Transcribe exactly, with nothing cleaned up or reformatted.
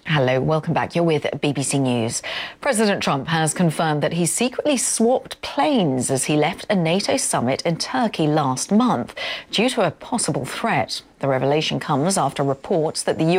Hello, welcome back. You're with B B C News. President Trump has confirmed that he secretly swapped planes as he left a NATO summit in Turkey last month due to a possible threat. The revelation comes after reports that the